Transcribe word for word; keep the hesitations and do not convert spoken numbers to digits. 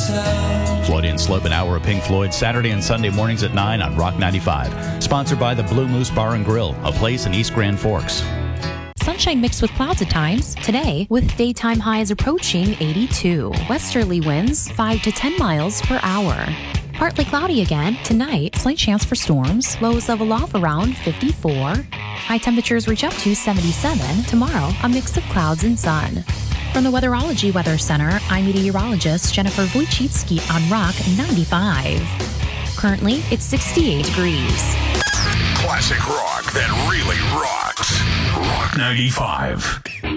Floyd and Slope, an hour of Pink Floyd, Saturday and Sunday mornings at nine on Rock ninety-five. Sponsored by the Blue Moose Bar and Grill, a place in East Grand Forks. Sunshine mixed with clouds at times. Today, with daytime highs approaching eighty-two. Westerly winds five to ten miles per hour. Partly cloudy again. Tonight, slight chance for storms. Lows level off around fifty-four. High temperatures reach up to seventy-seven. Tomorrow, a mix of clouds and sun. From the Weatherology Weather Center, I'm meteorologist Jennifer Wojcicki on Rock ninety-five. Currently, it's sixty-eight degrees. Classic rock that really rocks. Rock ninety-five.